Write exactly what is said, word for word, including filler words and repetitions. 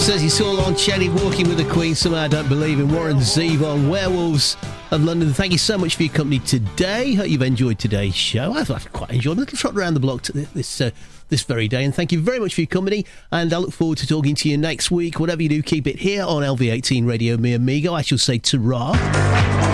Says you saw Lon Chaney walking with the Queen. Somehow I don't believe in Warren Zevon, Werewolves of London. Thank you so much for your company today. Hope you've enjoyed today's show. I've, I've quite enjoyed a little trot around the block to this uh, this very day. And thank you very much for your company. And I look forward to talking to you next week. Whatever you do, keep it here on L V eighteen Radio, me amigo. I shall say ta-ra.